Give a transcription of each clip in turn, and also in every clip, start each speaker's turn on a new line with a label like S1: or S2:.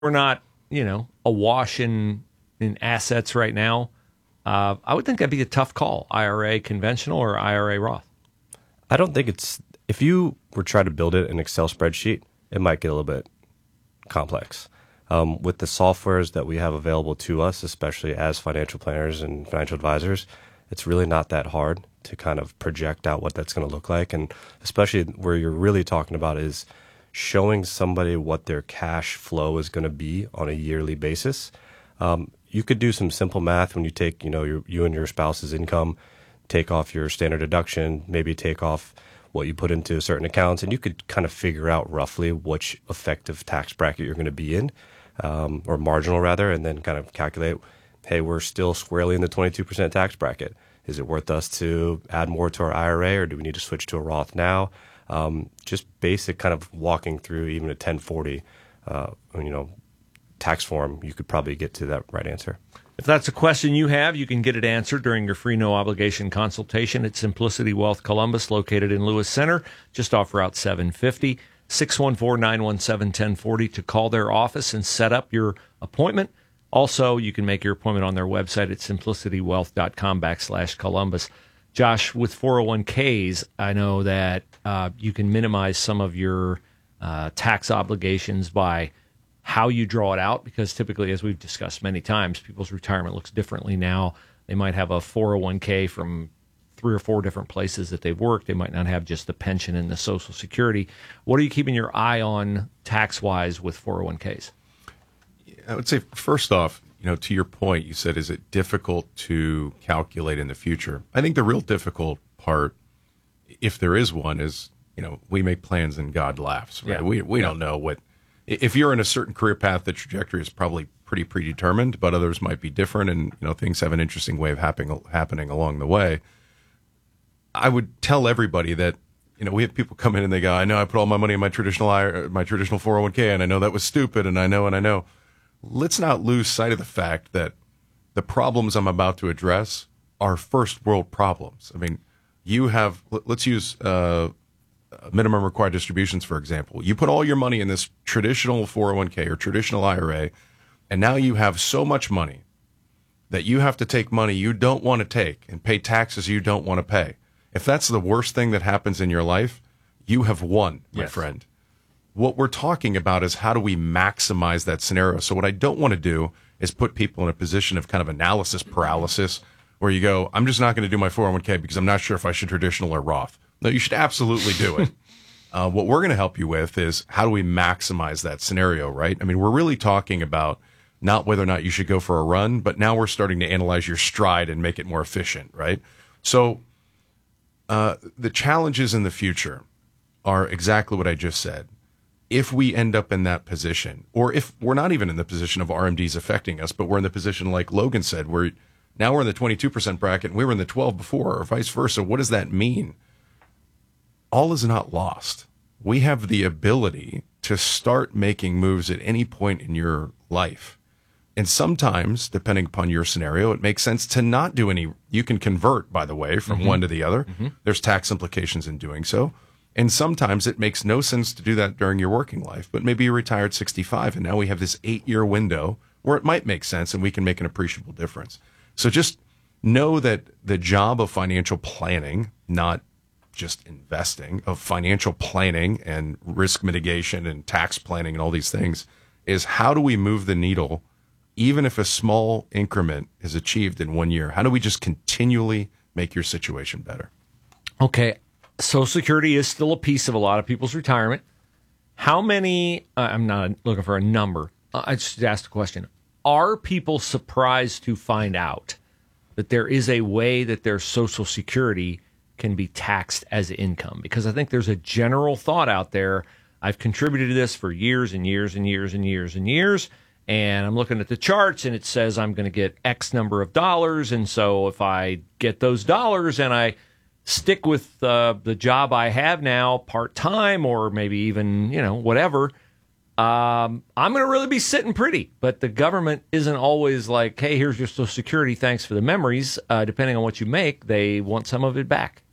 S1: we're not, awash in assets right now, I would think that'd be a tough call. IRA conventional or IRA Roth?
S2: I don't think if you were trying to build it in an Excel spreadsheet, it might get a little bit complex. With the softwares that we have available to us, especially as financial planners and financial advisors, it's really not that hard to kind of project out what that's going to look like. And especially where you're really talking about is showing somebody what their cash flow is going to be on a yearly basis. You could do some simple math when you take, you and your spouse's income, take off your standard deduction, maybe take off what you put into certain accounts, and you could kind of figure out roughly which effective tax bracket you're going to be in, or marginal rather, and then kind of calculate, hey, we're still squarely in the 22% tax bracket. Is it worth us to add more to our IRA, or do we need to switch to a Roth now? Just basic kind of walking through even a 1040, tax form, you could probably get to that right answer.
S1: If that's a question you have, you can get it answered during your free no-obligation consultation at Simplicity Wealth Columbus, located in Lewis Center, just off Route 750, 614-917-1040 to call their office and set up your appointment. Also, you can make your appointment on their website at simplicitywealth.com/Columbus. Josh, with 401ks, I know that you can minimize some of your tax obligations by how you draw it out, because typically, as we've discussed many times, people's retirement looks differently now. They might have a 401k from 3 or 4 different places that they've worked. They might not have just the pension and the Social Security. What are you keeping your eye on tax-wise with 401ks?
S3: I would say, first off, to your point, you said, is it difficult to calculate in the future? I think the real difficult part, if there is one, is, we make plans and God laughs, right?
S1: Yeah.
S3: We don't know what. If you're in a certain career path, the trajectory is probably pretty predetermined, but others might be different, and things have an interesting way of happening along the way. I would tell everybody that we have people come in and they go, "I know I put all my money in my traditional 401k, and I know that was stupid, and I know." Let's not lose sight of the fact that the problems I'm about to address are first world problems. I mean, let's use minimum required distributions, for example. You put all your money in this traditional 401k or traditional IRA, and now you have so much money that you have to take money you don't want to take and pay taxes you don't want to pay. If that's the worst thing that happens in your life, you have won, my friend. What we're talking about is how do we maximize that scenario? So what I don't want to do is put people in a position of kind of analysis paralysis where you go, I'm just not going to do my 401k because I'm not sure if I should traditional or Roth. No, you should absolutely do it. What we're going to help you with is how do we maximize that scenario, right? I mean, we're really talking about not whether or not you should go for a run, but now we're starting to analyze your stride and make it more efficient, right? So the challenges in the future are exactly what I just said. If we end up in that position, or if we're not even in the position of RMDs affecting us, but we're in the position, like Logan said, where now we're in the 22% bracket and we were in the 12 before, or vice versa, what does that mean? All is not lost. We have the ability to start making moves at any point in your life. And sometimes, depending upon your scenario, it makes sense to not do any. You can convert, by the way, from one to the other. There's tax implications in doing so. And sometimes it makes no sense to do that during your working life, but maybe you retired 65 and now we have this 8-year window where it might make sense and we can make an appreciable difference. So just know that the job of financial planning, not just investing, of financial planning and risk mitigation and tax planning and all these things, is how do we move the needle, even if a small increment is achieved in 1 year? How do we just continually make your situation better?
S1: Okay. Social Security is still a piece of a lot of people's retirement. How many, I'm not looking for a number, I just asked a question. Are people surprised to find out that there is a way that their Social Security can be taxed as income? Because I think there's a general thought out there. I've contributed to this for years and years and years and years and years, and I'm looking at the charts and it says I'm going to get X number of dollars, and so if I get those dollars and I stick with the job I have now part-time, or maybe even, whatever, I'm going to really be sitting pretty. But the government isn't always like, hey, here's your Social Security, thanks for the memories. Depending on what you make, they want some of it back.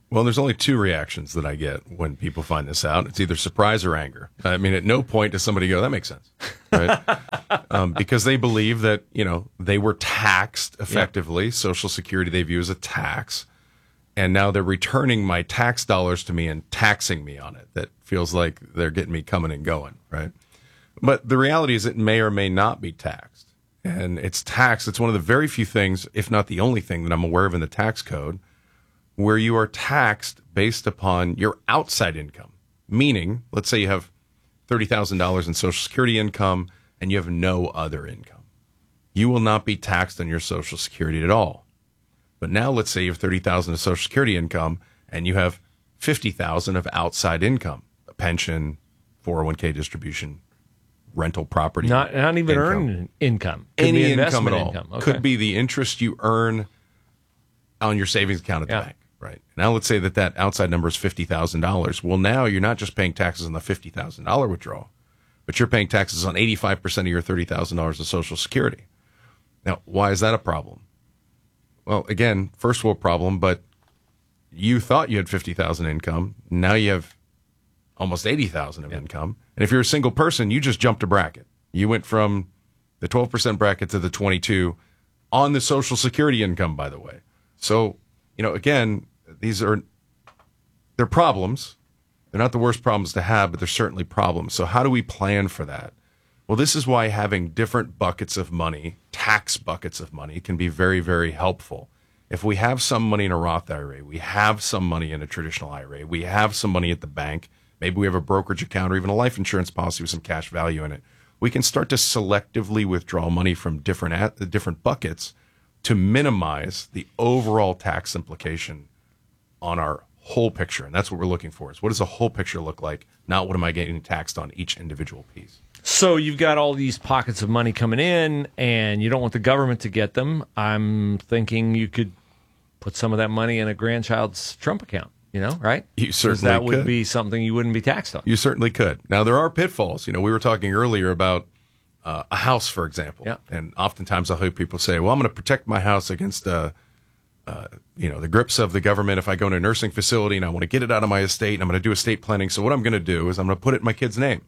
S3: Well, there's only two reactions that I get when people find this out. It's either surprise or anger. I mean, at no point does somebody go, that makes sense, right? Because they believe that, they were taxed effectively. Yep. Social Security they view as a tax. And now they're returning my tax dollars to me and taxing me on it. That feels like they're getting me coming and going, right? But the reality is it may or may not be taxed. And it's taxed. It's one of the very few things, if not the only thing that I'm aware of in the tax code, where you are taxed based upon your outside income. Meaning, let's say you have $30,000 in Social Security income and you have no other income. You will not be taxed on your Social Security at all. But now let's say you have $30,000 of Social Security income and you have $50,000 of outside income, a pension, 401k distribution, rental property.
S1: Not even earned income. Could
S3: Any
S1: be
S3: income at all.
S1: Income. Okay.
S3: Could be the interest you earn on your savings account at the bank. Right. Now let's say that outside number is $50,000. Well, now you're not just paying taxes on the $50,000 withdrawal, but you're paying taxes on 85% of your $30,000 of Social Security. Now, why is that a problem? Well, again, first world problem, but you thought you had $50,000 income. Now you have almost $80,000 of income. And if you're a single person, you just jumped a bracket. You went from the 12% bracket to the 22 on the Social Security income, by the way. So, again, they're problems. They're not the worst problems to have, but they're certainly problems. So how do we plan for that? Well, this is why having different buckets of money, tax buckets of money, can be very, very helpful. If we have some money in a Roth IRA, we have some money in a traditional IRA, we have some money at the bank, maybe we have a brokerage account or even a life insurance policy with some cash value in it, we can start to selectively withdraw money from different buckets to minimize the overall tax implication on our whole picture. And that's what we're looking for, is what does the whole picture look like, not what am I getting taxed on each individual piece.
S1: So you've got all these pockets of money coming in, and you don't want the government to get them. I'm thinking you could put some of that money in a grandchild's Trump account, right?
S3: You certainly
S1: that would
S3: could.
S1: be something you wouldn't be taxed on.
S3: You certainly could. Now, there are pitfalls. We were talking earlier about a house, for example.
S1: Yeah.
S3: And oftentimes I'll hear people say, well, I'm going to protect my house against the grips of the government if I go to a nursing facility and I want to get it out of my estate and I'm going to do estate planning. So what I'm going to do is I'm going to put it in my kid's name.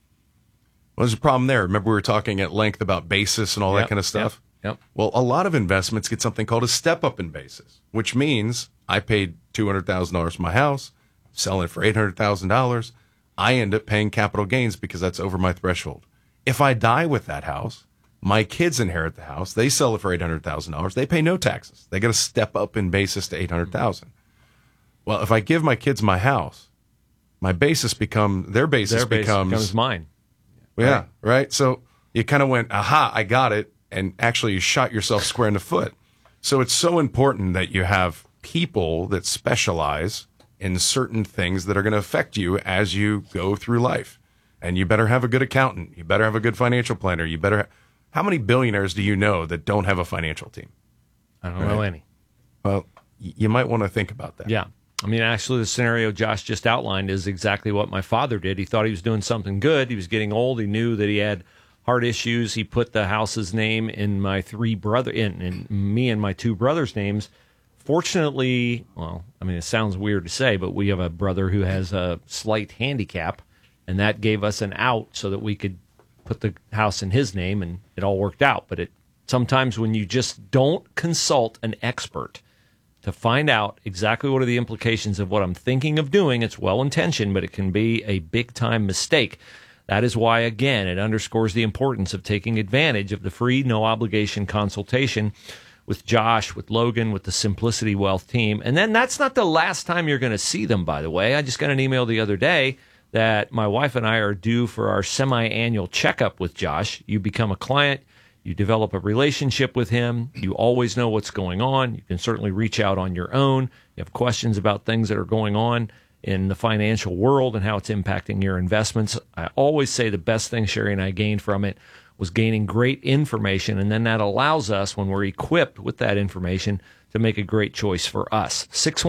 S3: Well, there's a problem there. Remember we were talking at length about basis and all that kind of stuff?
S1: Yep.
S3: Well, a lot of investments get something called a step-up in basis, which means I paid $200,000 for my house, selling it for $800,000. I end up paying capital gains because that's over my threshold. If I die with that house, my kids inherit the house. They sell it for $800,000. They pay no taxes. They got to step up in basis to $800,000. Well, if I give my kids my house, their basis becomes
S1: mine.
S3: Yeah, right. So you kind of went, aha, I got it, and actually you shot yourself square in the foot. So it's so important that you have people that specialize in certain things that are going to affect you as you go through life. And you better have a good accountant. You better have a good financial planner. How many billionaires do you know that don't have a financial team?
S1: I don't know any.
S3: Well, you might want to think about that.
S1: Yeah. I mean, actually, the scenario Josh just outlined is exactly what my father did. He thought he was doing something good. He was getting old. He knew that he had heart issues. He put the house's name in my in me and my two brothers' names. Fortunately, it sounds weird to say, but we have a brother who has a slight handicap, and that gave us an out so that we could put the house in his name, and it all worked out. But sometimes when you just don't consult an expert to find out exactly what are the implications of what I'm thinking of doing, it's well-intentioned, but it can be a big-time mistake. That is why, again, it underscores the importance of taking advantage of the free, no-obligation consultation with Josh, with Logan, with the Simplicity Wealth team. And then that's not the last time you're going to see them, by the way. I just got an email the other day that my wife and I are due for our semi-annual checkup with Josh. You become a client. You develop a relationship with him. You always know what's going on. You can certainly reach out on your own. You have questions about things that are going on in the financial world and how it's impacting your investments. I always say the best thing Sherry and I gained from it was gaining great information, and then that allows us, when we're equipped with that information, to make a great choice for us.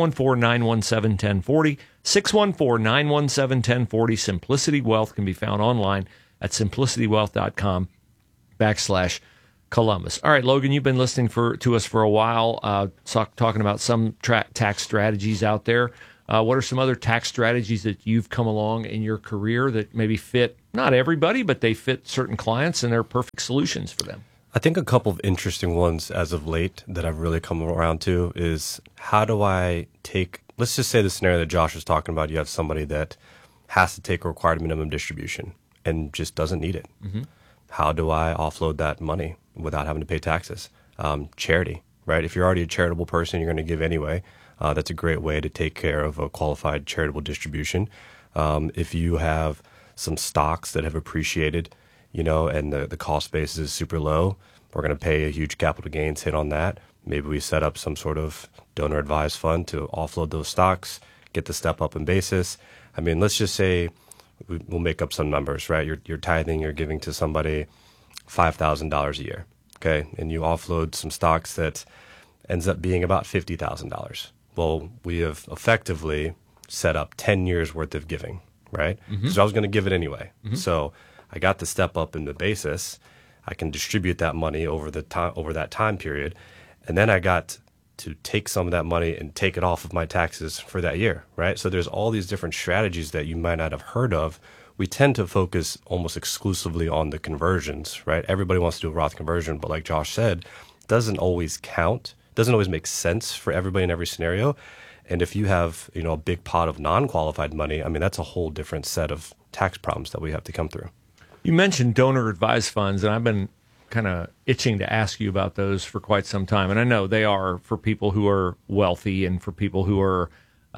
S1: 614-917-1040, 614-917-1040. Simplicity Wealth can be found online at simplicitywealth.com/Josh. Columbus. All right, Logan, you've been listening to us for a while, talking about some tax strategies out there. What are some other tax strategies that you've come along in your career that maybe fit not everybody, but they fit certain clients and they're perfect solutions for them?
S2: I think a couple of interesting ones as of late that I've really come around to is how do I take, let's just say the scenario that Josh was talking about. You have somebody that has to take a required minimum distribution and just doesn't need it. Mm-hmm. How do I offload that money without having to pay taxes? Charity, right? If you're already a charitable person, you're going to give anyway. That's a great way to take care of a qualified charitable distribution. If you have some stocks that have appreciated, and the cost basis is super low, we're going to pay a huge capital gains hit on that. Maybe we set up some sort of donor advised fund to offload those stocks, get the step up in basis. I mean, let's just say we'll make up some numbers, right? You're tithing, you're giving to somebody $5,000 a year, okay? And you offload some stocks that ends up being about $50,000. Well, we have effectively set up 10 years worth of giving, right? Mm-hmm. So I was going to give it anyway. Mm-hmm. So I got the step up in the basis. I can distribute that money over that time period, and then I got to take some of that money and take it off of my taxes for that year, right? So there's all these different strategies that you might not have heard of. We tend to focus almost exclusively on the conversions, right? Everybody wants to do a Roth conversion, but like Josh said, it doesn't always count. It doesn't always make sense for everybody in every scenario. And if you have, a big pot of non-qualified money, I mean, that's a whole different set of tax problems that we have to come through.
S1: You mentioned donor advised funds, and I've been kind of itching to ask you about those for quite some time. And I know they are for people who are wealthy and for people who are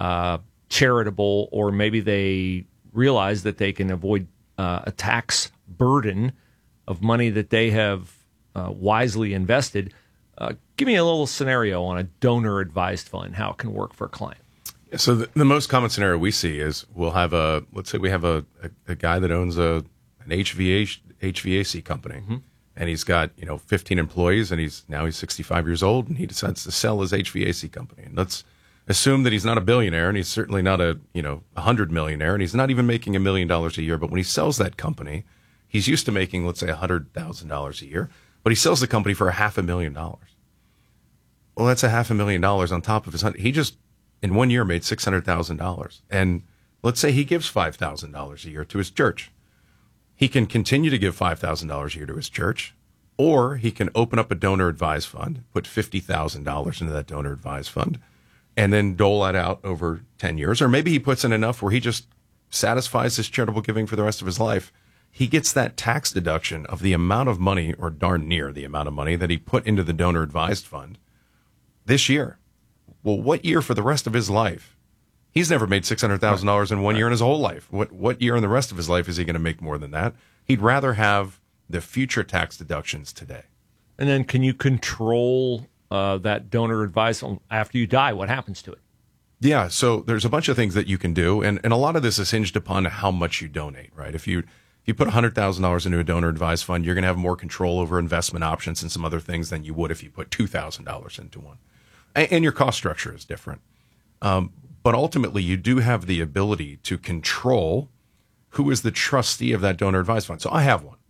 S1: charitable, or maybe they realize that they can avoid a tax burden of money that they have wisely invested. Give me a little scenario on a donor advised fund, how it can work for a client.
S3: So the most common scenario we see is let's say we have a guy that owns an HVAC company. Mm-hmm. And he's got 15 employees, and he's 65 years old, and he decides to sell his HVAC company. And let's assume that he's not a billionaire, and he's certainly not a 100 millionaire, and he's not even making $1 million a year. But when he sells that company, he's used to making, let's say, $100,000 a year, but he sells the company for $500,000. Well, that's $500,000 on top of his. He just in 1 year made $600,000, and let's say he gives $5,000 a year to his church. He can continue to give $5,000 a year to his church, or he can open up a donor advised fund, put $50,000 into that donor advised fund, and then dole that out over 10 years. Or maybe he puts in enough where he just satisfies his charitable giving for the rest of his life. He gets that tax deduction of the amount of money, or darn near the amount of money, that he put into the donor advised fund this year. Well, what year for the rest of his life? He's never made $600,000 in 1 year in his whole life. What year in the rest of his life is he going to make more than that? He'd rather have the future tax deductions today.
S1: And then can you control that donor advice after you die? What happens to it?
S3: Yeah, so there's a bunch of things that you can do, and a lot of this is hinged upon how much you donate, right? If you put $100,000 into a donor advised fund, you're going to have more control over investment options and some other things than you would if you put $2,000 into one. And your cost structure is different. But ultimately, you do have the ability to control who is the trustee of that donor advised fund. So I have one.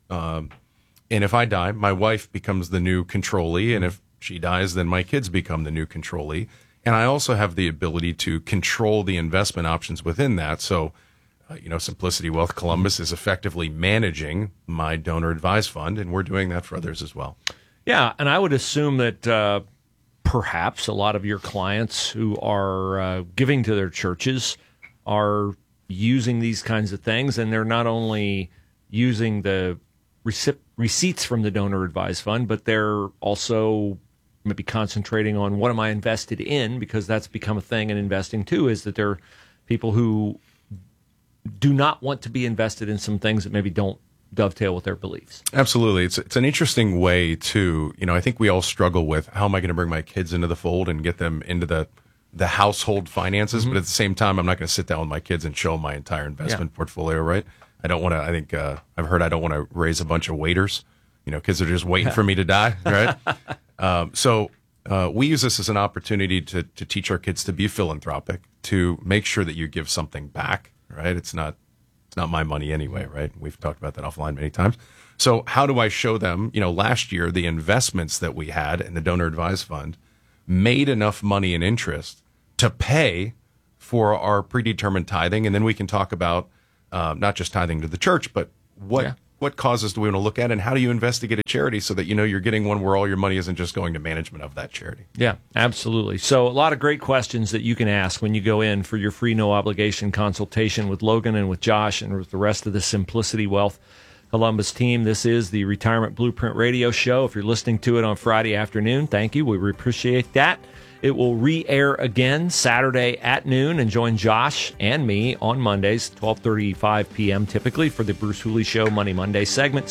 S3: And if I die, my wife becomes the new controllee. And if she dies, then my kids become the new controllee. And I also have the ability to control the investment options within that. So, Simplicity Wealth Columbus is effectively managing my donor advised fund, and we're doing that for others as well.
S1: Yeah, and I would assume that perhaps a lot of your clients who are giving to their churches are using these kinds of things, and they're not only using the receipts from the donor advised fund, but they're also maybe concentrating on what am I invested in, because that's become a thing in investing too, is that there are people who do not want to be invested in some things that maybe don't dovetail with their beliefs.
S3: Absolutely. It's an interesting way to, I think we all struggle with how am I going to bring my kids into the fold and get them into the household finances, but at the same time, I'm not going to sit down with my kids and show them my entire investment portfolio, right? I don't want to, I've heard I don't want to raise a bunch of waiters, kids are just waiting for me to die, right? So we use this as an opportunity to teach our kids to be philanthropic, to make sure that you give something back, right? It's not my money anyway, right? We've talked about that offline many times. So how do I show them, last year, the investments that we had in the Donor Advised Fund made enough money and interest to pay for our predetermined tithing? And then we can talk about not just tithing to the church, but what causes do we want to look at, and how do you investigate a charity so that you're getting one where all your money isn't just going to management of that charity?
S1: Yeah, absolutely. So a lot of great questions that you can ask when you go in for your free no-obligation consultation with Logan and with Josh and with the rest of the Simplicity Wealth Columbus team. This is the Retirement Blueprint Radio Show. If you're listening to it on Friday afternoon, thank you. We appreciate that. It will re-air again Saturday at noon, and join Josh and me on Mondays, 12:35 p.m. typically, for the Bruce Hooley Show Money Monday segment.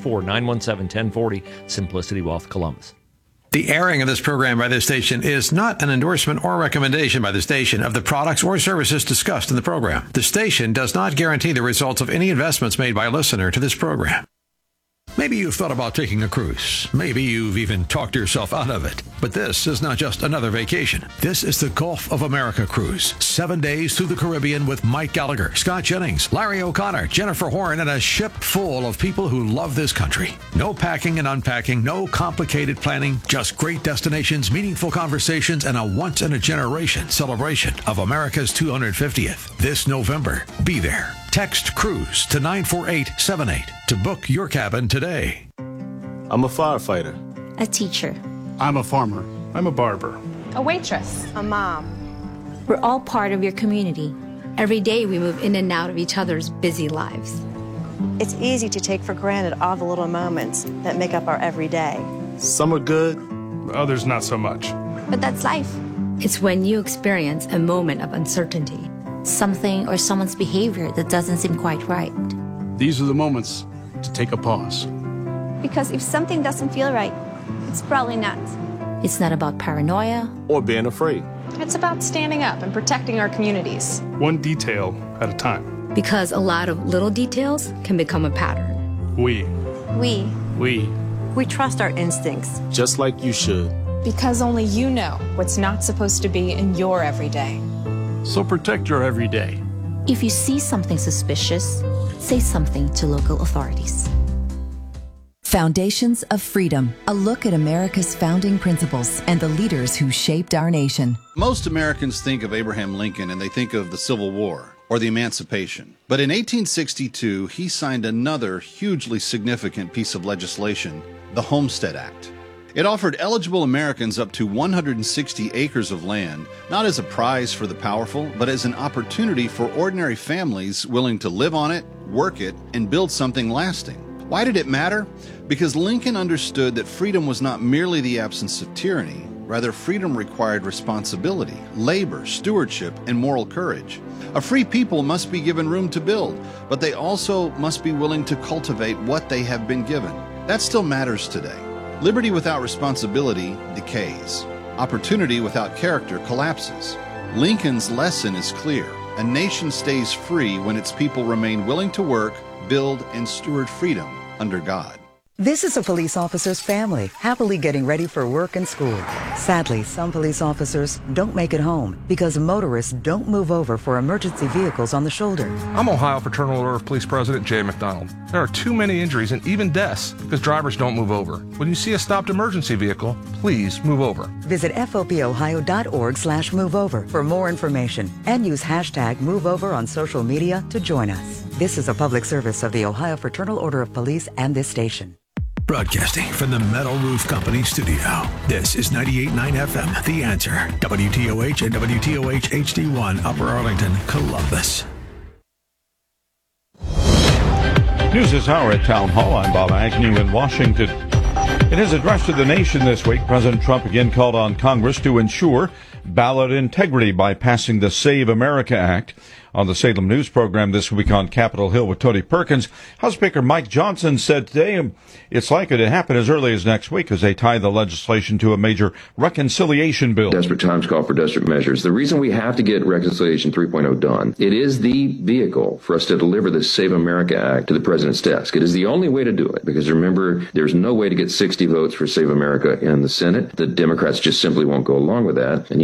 S1: 614-917-1040, Simplicity Wealth Columbus.
S4: The airing of this program by this station is not an endorsement or recommendation by the station of the products or services discussed in the program. The station does not guarantee the results of any investments made by a listener to this program. Maybe you've thought about taking a cruise. Maybe you've even talked yourself out of it. But this is not just another vacation. This is the Gulf of America cruise. 7 days through the Caribbean with Mike Gallagher, Scott Jennings, Larry O'Connor, Jennifer Horn, and a ship full of people who love this country. No packing and unpacking, no complicated planning, just great destinations, meaningful conversations, and a once-in-a-generation celebration of America's 250th. This November, be there. Text CRUISE to 94878 to book your cabin today.
S5: I'm a firefighter.
S6: A teacher.
S7: I'm a farmer. I'm a barber.
S8: A waitress.
S9: A mom.
S6: We're all part of your community. Every day we move in and out of each other's busy lives.
S9: It's easy to take for granted all the little moments that make up our everyday.
S5: Some are good,
S7: others not so much.
S6: But that's life. It's when you experience a moment of uncertainty. Something or someone's behavior that doesn't seem quite right.
S7: These are the moments to take a pause.
S8: Because if something doesn't feel right, it's probably not.
S6: It's not about paranoia
S5: or being afraid.
S8: It's about standing up and protecting our communities.
S7: One detail at a time.
S6: Because a lot of little details can become a pattern.
S7: We
S9: trust our instincts.
S5: Just like you should.
S8: Because only you know what's not supposed to be in your everyday.
S7: So protect your everyday.
S6: If you see something suspicious, say something to local authorities.
S10: Foundations of Freedom, a look at America's founding principles and the leaders who shaped our nation.
S11: Most Americans think of Abraham Lincoln and they think of the Civil War or the Emancipation. But in 1862, he signed another hugely significant piece of legislation, the Homestead Act. It offered eligible Americans up to 160 acres of land, not as a prize for the powerful, but as an opportunity for ordinary families willing to live on it, work it, and build something lasting. Why did it matter? Because Lincoln understood that freedom was not merely the absence of tyranny. Rather, freedom required responsibility, labor, stewardship, and moral courage. A free people must be given room to build, but they also must be willing to cultivate what they have been given. That still matters today. Liberty without responsibility decays. Opportunity without character collapses. Lincoln's lesson is clear. A nation stays free when its people remain willing to work, build, and steward freedom under God.
S12: This is a police officer's family, happily getting ready for work and school. Sadly, some police officers don't make it home because motorists don't move over for emergency vehicles on the shoulder.
S13: I'm Ohio Fraternal Order of Police President Jay McDonald. There are too many injuries and even deaths because drivers don't move over. When you see a stopped emergency vehicle, please move over.
S12: Visit fopohio.org/moveover for more information and use hashtag MoveOver on social media to join us. This is a public service of the Ohio Fraternal Order of Police and this station.
S4: Broadcasting from the Metal Roof Company studio. This is 98.9 FM, The Answer, WTOH and WTOH HD1, Upper Arlington, Columbus.
S14: News this hour at Town Hall. I'm Bob Agnew in Washington. In his address to the nation this week, President Trump again called on Congress to ensure ballot integrity by passing the Save America Act. On the Salem News program this week on Capitol Hill with Tony Perkins, House Speaker Mike Johnson said today it's likely to happen as early as next week as they tie the legislation to a major reconciliation bill.
S15: Desperate times call for desperate measures. The reason we have to get Reconciliation 3.0 done, it is the vehicle for us to deliver this Save America Act to the president's desk. It is the only way to do it because remember, there's no way to get 60 votes for Save America in the Senate. The Democrats just simply won't go along with that. And you've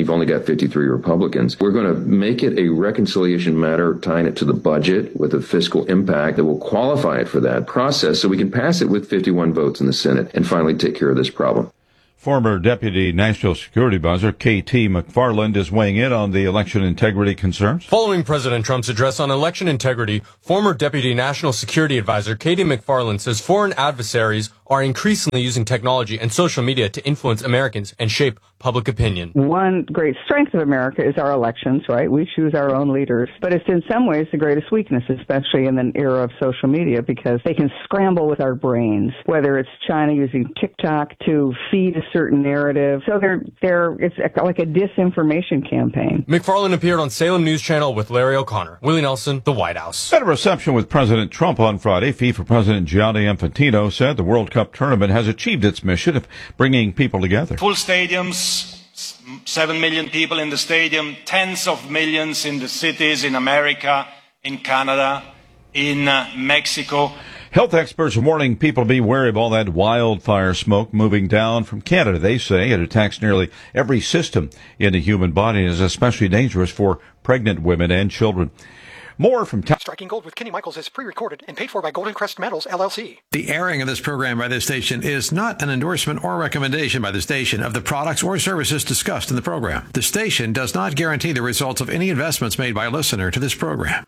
S15: you've only got 53 Republicans. We're going to make it a reconciliation matter, tying it to the budget with a fiscal impact that will qualify it for that process so we can pass it with 51 votes in the Senate and finally take care of this problem.
S14: Former Deputy National Security Advisor K.T. McFarland is weighing in on the election integrity concerns.
S16: Following President Trump's address on election integrity, former Deputy National Security Advisor K.T. McFarland says foreign adversaries are increasingly using technology and social media to influence Americans and shape public opinion.
S17: One great strength of America is our elections, right? We choose our own leaders. But it's in some ways the greatest weakness, especially in the era of social media, because they can scramble with our brains, whether it's China using TikTok to feed a certain narrative. So it's like a disinformation campaign.
S16: McFarland appeared on Salem News Channel with Larry O'Connor. Willie Nelson, The White House.
S14: At a reception with President Trump on Friday, FIFA President Gianni Infantino said the World Cup tournament has achieved its mission of bringing people together.
S18: Full stadiums, 7 million people in the stadium, tens of millions in the cities in America, in Canada, in Mexico.
S14: Health experts are warning people to be wary of all that wildfire smoke moving down from Canada. They say it attacks nearly every system in the human body and is especially dangerous for pregnant women and children. More from
S19: Striking Gold with Kenny Michaels is pre-recorded and paid for by Golden Crest Metals, LLC.
S4: The airing of this program by this station is not an endorsement or recommendation by the station of the products or services discussed in the program. The station does not guarantee the results of any investments made by a listener to this program.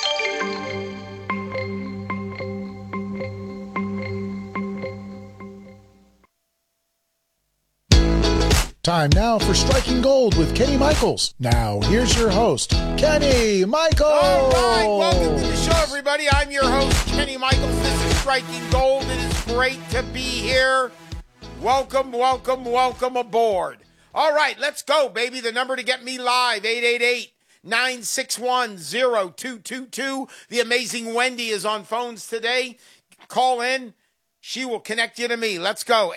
S20: Time now for Striking Gold with Kenny Michaels. Now, here's your host, Kenny Michaels.
S21: All right, welcome to the show, everybody. I'm your host, Kenny Michaels. This is Striking Gold. It is great to be here. Welcome, welcome, welcome aboard. All right, let's go, baby. The number to get me live, 888-961-0222. The amazing Wendy is on phones today. Call in. She will connect you to me. Let's go.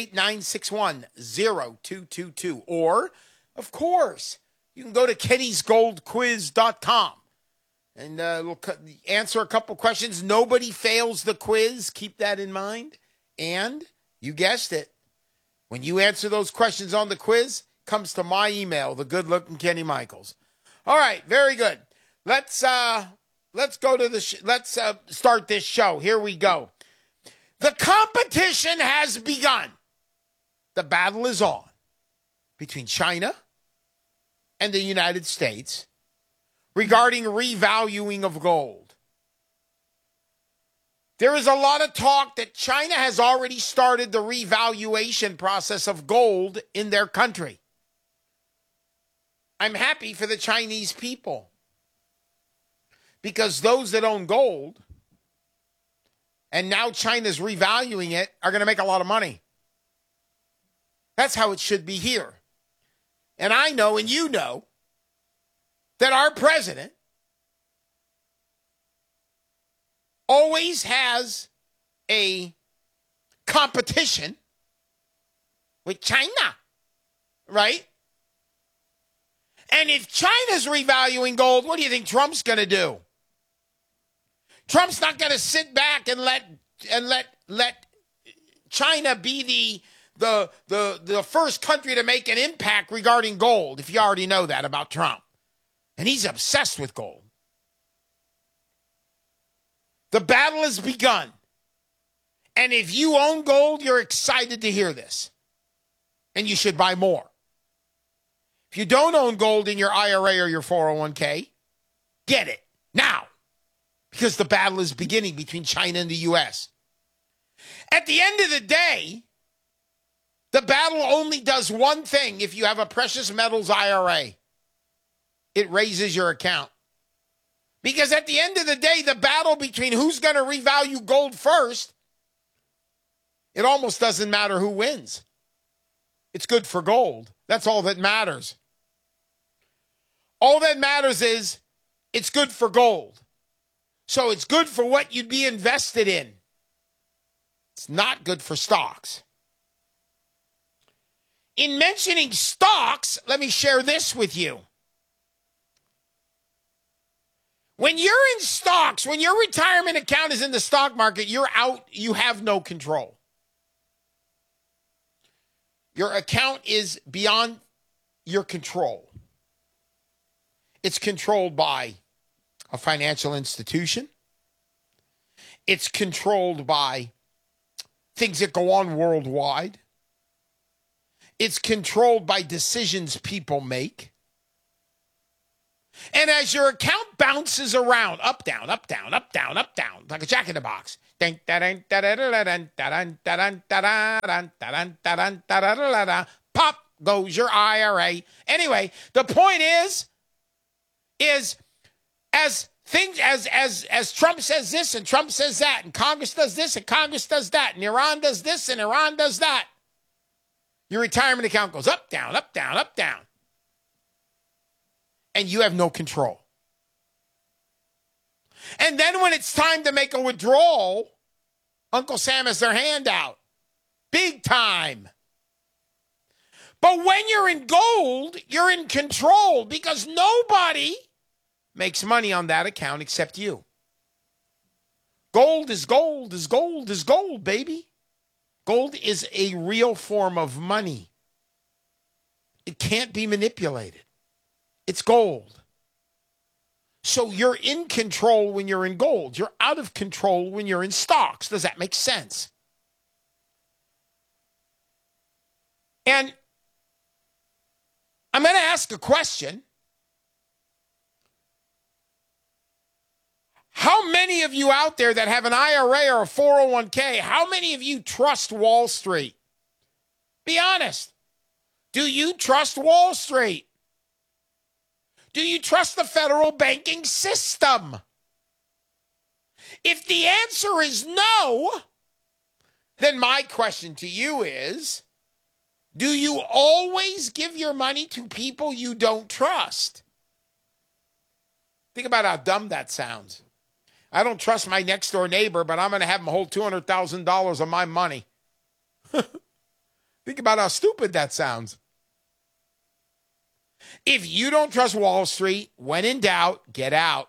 S21: 888-961-0222. Or, of course, you can go to kennysgoldquiz.com and we'll answer a couple questions. Nobody fails the quiz. Keep that in mind. And you guessed it. When you answer those questions on the quiz, it comes to my email, the good-looking Kenny Michaels. All right, very good. Let's go to let's start this show. Here we go. The competition has begun. The battle is on between China and the United States regarding revaluing of gold. There is a lot of talk that China has already started the revaluation process of gold in their country. I'm happy for the Chinese people because those that own gold, and now China's revaluing it, are going to make a lot of money. That's how it should be here. And I know, and you know, that our president always has a competition with China, right? And if China's revaluing gold, what do you think Trump's going to do? Trump's not going to sit back and let China be the first country to make an impact regarding gold, if you already know that about Trump. And he's obsessed with gold. The battle has begun. And if you own gold, you're excited to hear this. And you should buy more. If you don't own gold in your IRA or your 401k, get it now. Because the battle is beginning between China and the U.S. At the end of the day, the battle only does one thing if you have a precious metals IRA. It raises your account. Because at the end of the day, the battle between who's going to revalue gold first, it almost doesn't matter who wins. It's good for gold. That's all that matters. All that matters is it's good for gold. So it's good for what you'd be invested in. It's not good for stocks. In mentioning stocks, let me share this with you. When you're in stocks, when your retirement account is in the stock market, you're out, you have no control. Your account is beyond your control. It's controlled by a financial institution. It's controlled by things that go on worldwide. It's controlled by decisions people make. And as your account bounces around, up, down, up, down, up, down, up, down, like a jack in the box, pop goes your IRA. Anyway, the point is as Trump says this and Trump says that, and Congress does this and Congress does that, and Iran does this and Iran does that, your retirement account goes up, down, up, down, up, down. And you have no control. And then when it's time to make a withdrawal, Uncle Sam has their hand out. Big time. But when you're in gold, you're in control because nobody makes money on that account except you. Gold is gold, is gold, is gold, baby. Gold is a real form of money. It can't be manipulated. It's gold. So you're in control when you're in gold. You're out of control when you're in stocks. Does that make sense? And I'm going to ask a question. How many of you out there that have an IRA or a 401k, how many of you trust Wall Street? Be honest. Do you trust Wall Street? Do you trust the federal banking system? If the answer is no, then my question to you is, do you always give your money to people you don't trust? Think about how dumb that sounds. I don't trust my next door neighbor, but I'm going to have him hold $200,000 of my money. Think about how stupid that sounds. If you don't trust Wall Street, when in doubt, get out.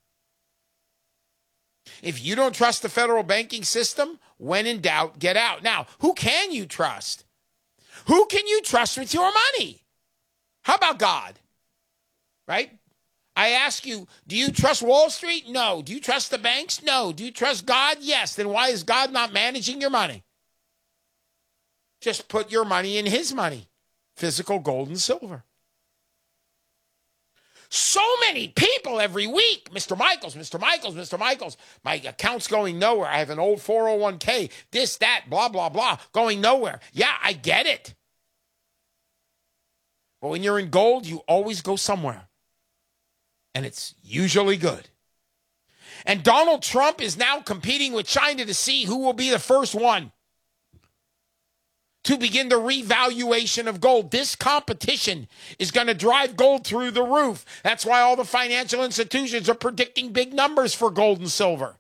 S21: If you don't trust the federal banking system, when in doubt, get out. Now, who can you trust? Who can you trust with your money? How about God? Right? I ask you, do you trust Wall Street? No. Do you trust the banks? No. Do you trust God? Yes. Then why is God not managing your money? Just put your money in his money. Physical gold and silver. So many people every week, Mr. Michaels, Mr. Michaels, Mr. Michaels, my account's going nowhere. I have an old 401k, this, that, blah, blah, blah, going nowhere. Yeah, I get it. But when you're in gold, you always go somewhere. And it's usually good. And Donald Trump is now competing with China to see who will be the first one to begin the revaluation of gold. This competition is going to drive gold through the roof. That's why all the financial institutions are predicting big numbers for gold and silver.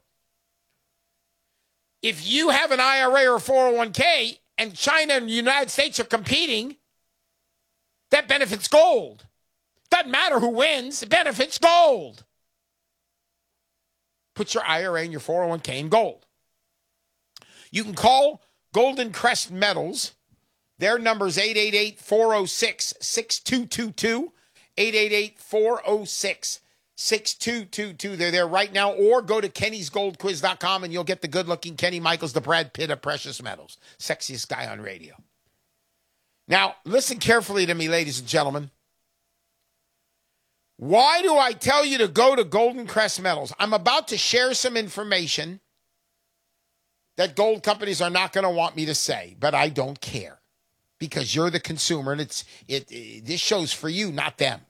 S21: If you have an IRA or 401k and China and the United States are competing, that benefits gold. Doesn't matter who wins, it benefits gold. Put your IRA and your 401k in gold. You can call Golden Crest Metals. Their number is 888-406-6222. 888-406-6222. They're there right now. Or go to kennysgoldquiz.com and you'll get the good-looking Kenny Michaels, the Brad Pitt of precious metals. Sexiest guy on radio. Now, listen carefully to me, ladies and gentlemen. Why do I tell you to go to Golden Crest Metals? I'm about to share some information that gold companies are not going to want me to say, but I don't care because you're the consumer, and this show's for you, not them.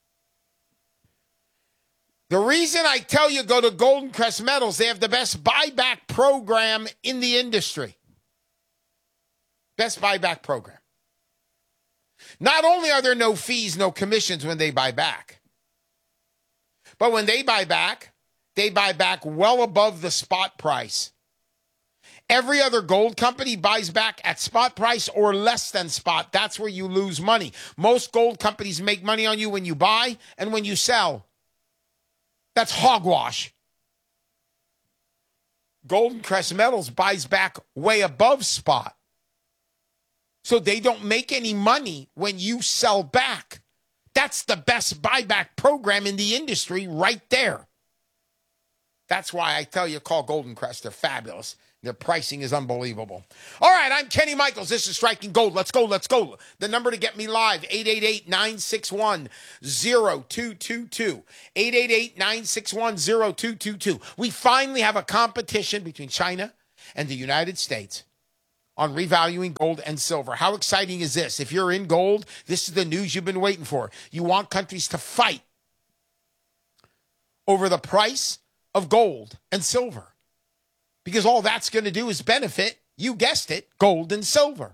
S21: The reason I tell you go to Golden Crest Metals, they have the best buyback program in the industry. Best buyback program. Not only are there no fees, no commissions when they buy back, but when they buy back well above the spot price. Every other gold company buys back at spot price or less than spot. That's where you lose money. Most gold companies make money on you when you buy and when you sell. That's hogwash. Golden Crest Metals buys back way above spot. so they don't make any money when you sell back. That's the best buyback program in the industry right there. That's why I tell you, call Golden Crest. They're fabulous. Their pricing is unbelievable. All right, I'm Kenny Michaels. This is Striking Gold. Let's go, let's go. The number to get me live, 888-961-0222. 888-961-0222. We finally have a competition between China and the United States on revaluing gold and silver. How exciting is this? If you're in gold, this is the news you've been waiting for. You want countries to fight over the price of gold and silver, because all that's going to do is benefit, you guessed it, gold and silver.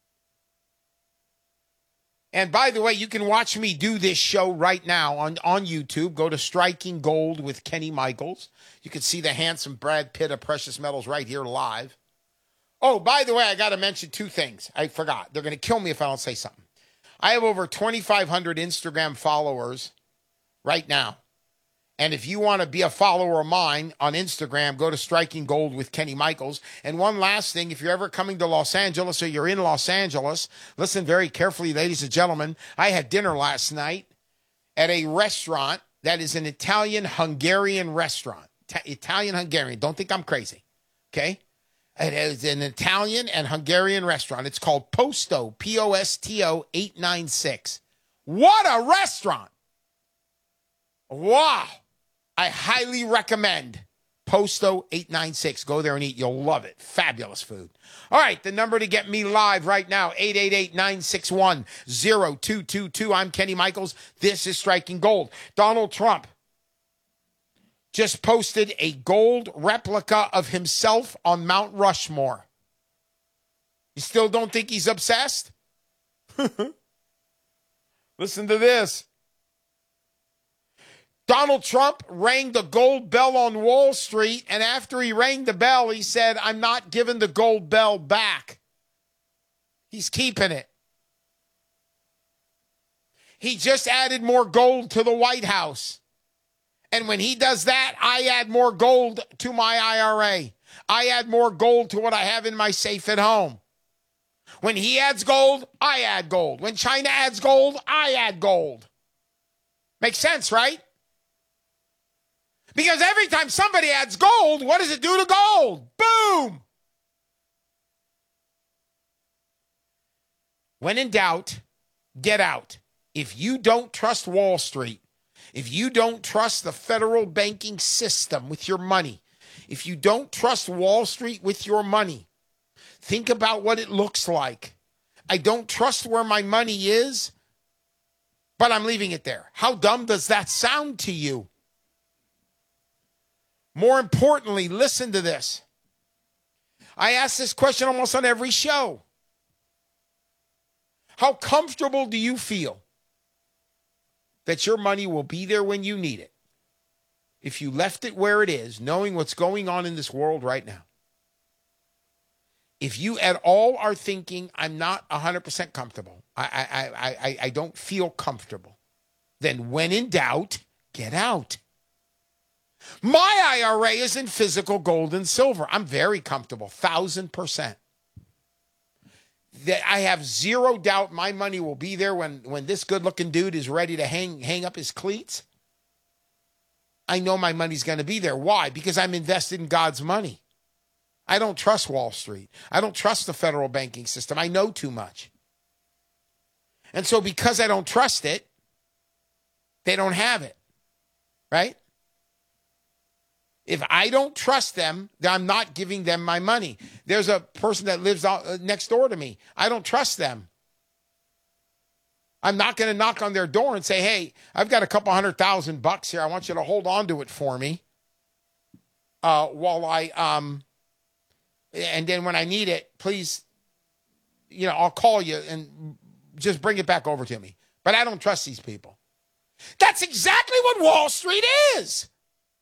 S21: And by the way, you can watch me do this show right now on YouTube. Go to Striking Gold with Kenny Michaels. You can see the handsome Brad Pitt of Precious Metals right here live. Oh, by the way, I got to mention two things. I forgot. They're going to kill me if I don't say something. I have over 2,500 Instagram followers right now. And if you want to be a follower of mine on Instagram, go to Striking Gold with Kenny Michaels. And one last thing, if you're ever coming to Los Angeles or you're in Los Angeles, listen very carefully, ladies and gentlemen. I had dinner last night at a restaurant that is an Italian-Hungarian restaurant. Italian-Hungarian. Don't think I'm crazy, okay? It is an Italian and Hungarian restaurant. It's called Posto, P-O-S-T-O 896. What a restaurant! Wow. I highly recommend Posto 896. Go there and eat. You'll love it. Fabulous food. All right, the number to get me live right now, 888-961-0222. I'm Kenny Michaels. This is Striking Gold. Donald Trump just posted a gold replica of himself on Mount Rushmore. You still don't think he's obsessed? Listen to this. Donald Trump rang the gold bell on Wall Street, and after he rang the bell, he said, I'm not giving the gold bell back. He's keeping it. He just added more gold to the White House. And when he does that, I add more gold to my IRA. I add more gold to what I have in my safe at home. When he adds gold, I add gold. When China adds gold, I add gold. Makes sense, right? Because every time somebody adds gold, what does it do to gold? Boom! When in doubt, get out. If you don't trust Wall Street, if you don't trust the federal banking system with your money, if you don't trust Wall Street with your money, think about what it looks like. I don't trust where my money is, but I'm leaving it there. How dumb does that sound to you? More importantly, listen to this. I ask this question almost on every show. How comfortable do you feel that your money will be there when you need it if you left it where it is, knowing what's going on in this world right now? If you at all are thinking, I'm not 100% comfortable, I don't feel comfortable, then when in doubt, get out. My IRA is in physical gold and silver. I'm very comfortable, 1,000%. That I have zero doubt my money will be there when this good-looking dude is ready to hang up his cleats. I know my money's going to be there. Why? Because I'm invested in God's money. I don't trust Wall Street. I don't trust the federal banking system. I know too much. And so because I don't trust it, they don't have it, right? If I don't trust them, then I'm not giving them my money. There's a person that lives next door to me. I don't trust them. I'm not going to knock on their door and say, hey, I've got a couple $100,000 here. I want you to hold on to it for me while I, and then when I need it, please, I'll call you and just bring it back over to me. But I don't trust these people. That's exactly what Wall Street is.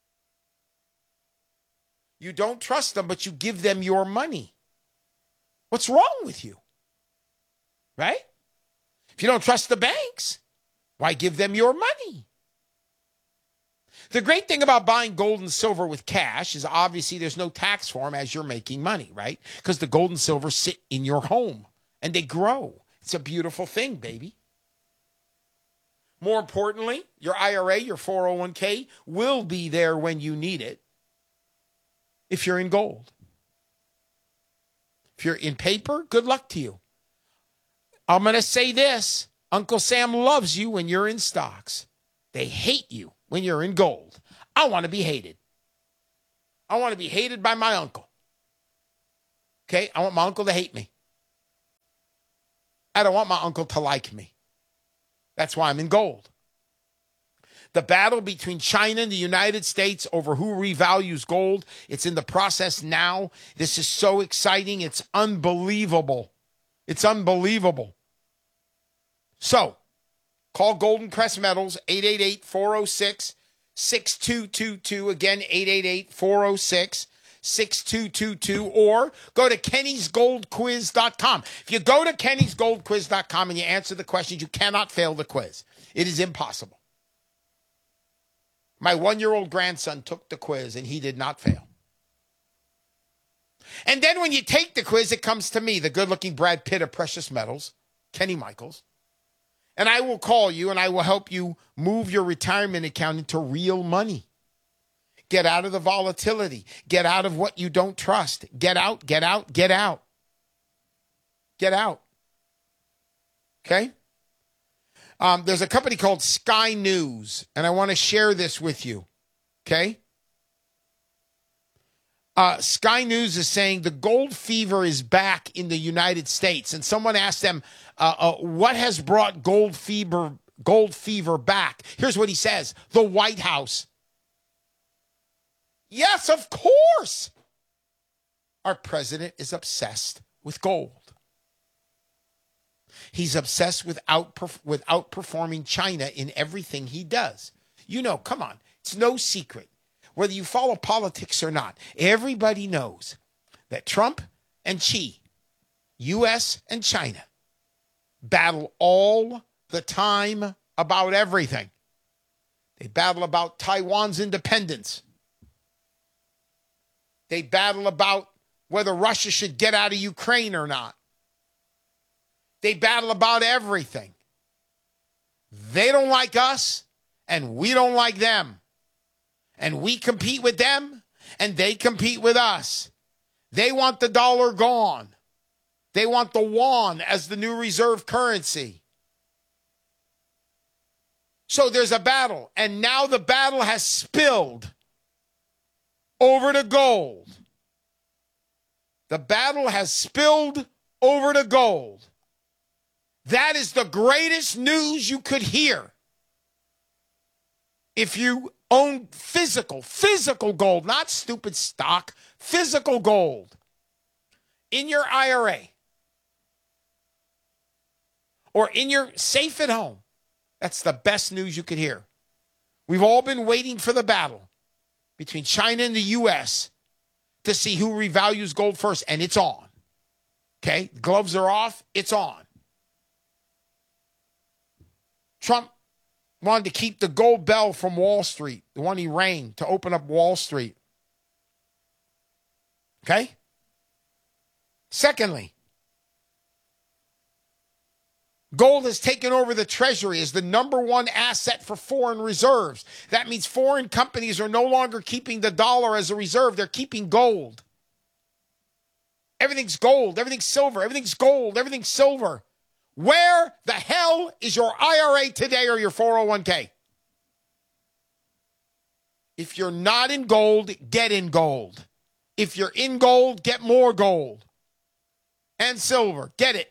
S21: You don't trust them, but you give them your money. What's wrong with you? Right? If you don't trust the banks, why give them your money? The great thing about buying gold and silver with cash is obviously there's no tax for them as you're making money, right? Because the gold and silver sit in your home and they grow. It's a beautiful thing, baby. More importantly, your IRA, your 401k will be there when you need it if you're in gold. If you're in paper, good luck to you. I'm going to say this. Uncle Sam loves you when you're in stocks. They hate you when you're in gold. I want to be hated. I want to be hated by my uncle. Okay? I want my uncle to hate me. I don't want my uncle to like me. That's why I'm in gold. The battle between China and the United States over who revalues gold, it's in the process now. This is so exciting. It's unbelievable. It's unbelievable. So, call Golden Crest Metals, 888-406-6222. Again, 888-406-6222. Or go to Kenny'sGoldQuiz.com. If you go to Kenny'sGoldQuiz.com and you answer the questions, you cannot fail the quiz. It is impossible. My 1-year-old grandson took the quiz and he did not fail. And then when you take the quiz, it comes to me, the good-looking Brad Pitt of Precious Metals, Kenny Michaels. And I will call you and I will help you move your retirement account into real money. Get out of the volatility. Get out of what you don't trust. Get out, get out, get out. Get out. Okay? There's a company called Sky News, and I want to share this with you. Okay? Sky News is saying the gold fever is back in the United States. And someone asked them, what has brought gold fever back? Here's what he says. The White House. Yes, of course. Our president is obsessed with gold. He's obsessed with outperforming China in everything he does. You know, come on. It's no secret. Whether you follow politics or not, everybody knows that Trump and Xi, U.S. and China, battle all the time about everything. They battle about Taiwan's independence. They battle about whether Russia should get out of Ukraine or not. They battle about everything. They don't like us, and we don't like them. And we compete with them, and they compete with us. They want the dollar gone. They want the yuan as the new reserve currency. So there's a battle, and now the battle has spilled over to gold. The battle has spilled over to gold. That is the greatest news you could hear. If you own physical gold, not stupid stock, physical gold in your IRA or in your safe at home, that's the best news you could hear. We've all been waiting for the battle between China and the U.S. to see who revalues gold first, and it's on. Okay? Gloves are off. It's on. Trump wanted to keep the gold bell from Wall Street, the one he rang to open up Wall Street. Okay? Secondly, gold has taken over the Treasury as the number one asset for foreign reserves. That means foreign companies are no longer keeping the dollar as a reserve. They're keeping gold. Everything's gold. Everything's silver. Everything's gold. Everything's silver. Where the hell is your IRA today or your 401k? If you're not in gold, get in gold. If you're in gold, get more gold. And silver. Get it.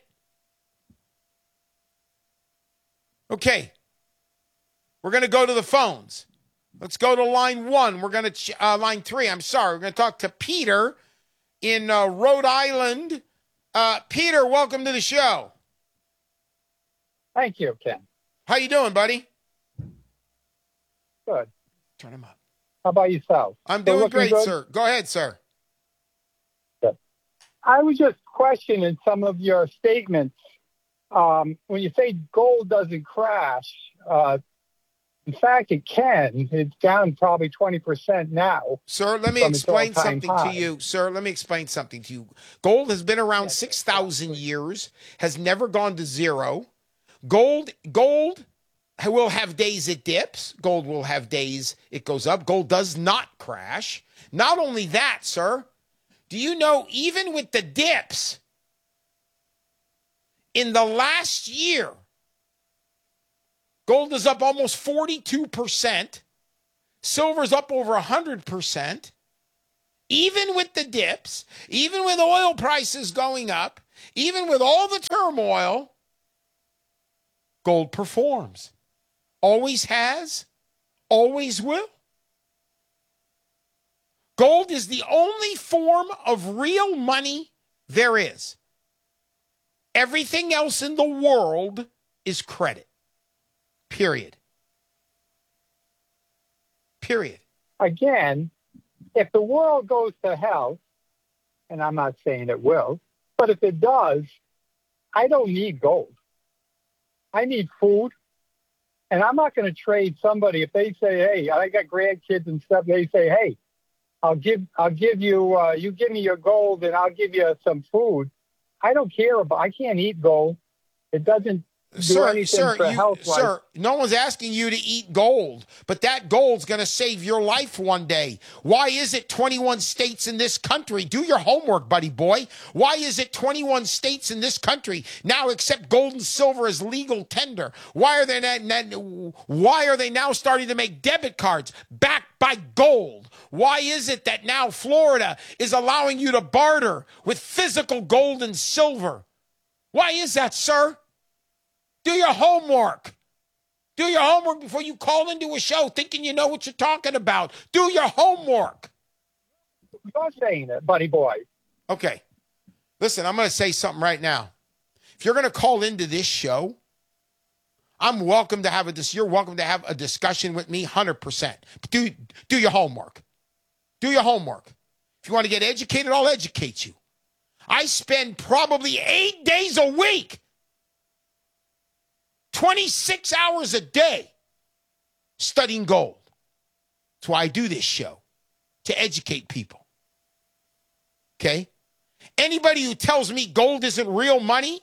S21: Okay. We're going to go to the phones. Let's go to line 1. We're going to, line 3, I'm sorry. We're going to talk to Peter in Rhode Island. Peter, welcome to the show.
S2: Thank you, Ken.
S21: How you doing, buddy?
S2: Good.
S21: Turn him up.
S2: How about yourself?
S21: I'm doing great, sir. Go ahead, sir.
S2: Good. I was just questioning some of your statements. When you say gold doesn't crash, In fact, it can. It's down probably 20% now.
S21: Sir, let me explain something to you. Sir, let me explain something to you. Gold has been around 6,000 years, has never gone to zero. Gold will have days it dips. Gold will have days it goes up. Gold does not crash. Not only that, sir, do you know even with the dips, in the last year, gold is up almost 42%. Silver's up over 100%. Even with the dips, even with oil prices going up, even with all the turmoil, gold performs. Always has, always will. Gold is the only form of real money there is. Everything else in the world is credit. Period. Period.
S2: Again, if the world goes to hell, and I'm not saying it will, but if it does, I don't need gold. I need food. And I'm not going to trade somebody if they say, hey, I got grandkids and stuff. They say, hey, I'll give you, you give me your gold and I'll give you some food. I don't care about, I can't eat gold. It doesn't do anything for health-wise.
S21: Sir, no one's asking you to eat gold, but that gold's going to save your life one day. Why is it 21 states in this country? Do your homework, buddy boy. Why is it 21 states in this country now accept gold and silver as legal tender? Why are they now starting to make debit cards backed by gold? Why is it that now Florida is allowing you to barter with physical gold and silver? Why is that, sir? Do your homework. Do your homework before you call into a show thinking you know what you're talking about. Do your homework.
S2: You're saying it, buddy boy.
S21: Okay. Listen, I'm going to say something right now. If you're going to call into this show, you're welcome to have a discussion with me 100%. But do your homework. Do your homework. If you want to get educated, I'll educate you. I spend probably 8 days a week, 26 hours a day studying gold. That's why I do this show, to educate people. Okay? Anybody who tells me gold isn't real money,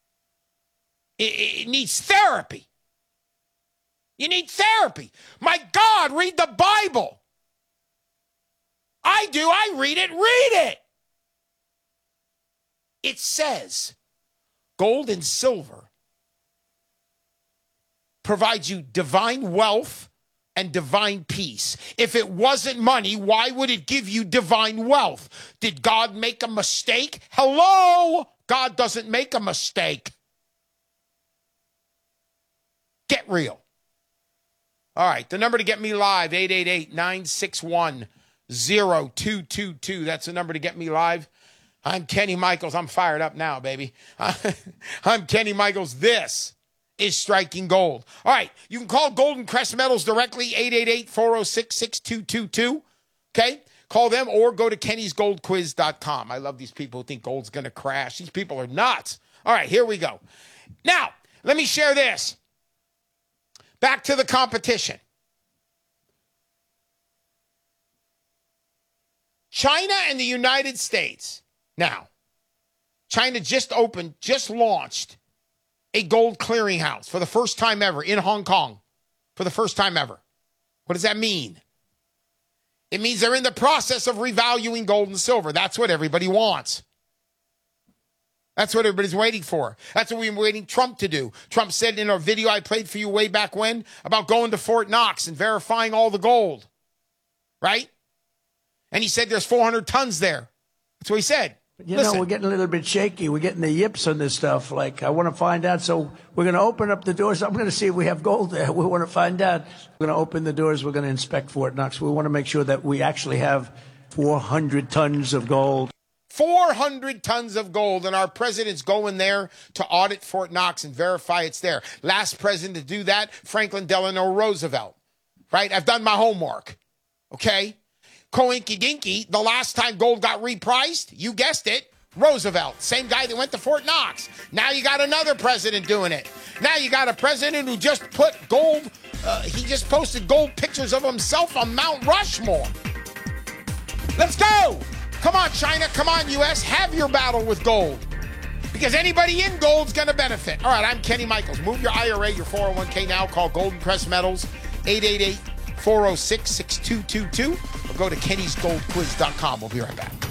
S21: it needs therapy. You need therapy. My God, read the Bible. I do. I read it. Read it. It says gold and silver provides you divine wealth and divine peace. If it wasn't money, why would it give you divine wealth? Did God make a mistake? Hello? God doesn't make a mistake. Get real. All right, the number to get me live, 888-961-0222. That's the number to get me live. I'm Kenny Michaels. I'm fired up now, baby. I'm Kenny Michaels. This is Striking Gold. All right, you can call Golden Crest Metals directly, 888-406-6222. Okay? Call them or go to kennysgoldquiz.com. I love these people who think gold's going to crash. These people are nuts. All right, here we go. Now, let me share this. Back to the competition. China and the United States. Now, China just launched a gold clearinghouse for the first time ever in Hong Kong. For the first time ever. What does that mean? It means they're in the process of revaluing gold and silver. That's what everybody wants. That's what everybody's waiting for. That's what we've been waiting Trump to do. Trump said in a video I played for you way back when about going to Fort Knox and verifying all the gold. Right? And he said there's 400 tons there. That's what he said.
S3: But you know, we're getting a little bit shaky. We're getting the yips on this stuff. Like, I want to find out. So we're going to open up the doors. I'm going to see if we have gold there. We want to find out. We're going to open the doors. We're going to inspect Fort Knox. We want to make sure that we actually have 400 tons of gold.
S21: 400 tons of gold, and our president's going there to audit Fort Knox and verify it's there. Last president to do that, Franklin Delano Roosevelt. Right? I've done my homework. Okay? Coinky dinky, the last time gold got repriced, you guessed it, Roosevelt. Same guy that went to Fort Knox. Now you got another president doing it. Now you got a president who just put gold He just posted gold pictures of himself on Mount Rushmore. Let's go! Come on, China. Come on, U.S. Have your battle with gold. Because anybody in gold's going to benefit. All right, I'm Kenny Michaels. Move your IRA, your 401k now. Call Golden Crest Metals, 888-406-6222. Or go to kennysgoldquiz.com. We'll be right back.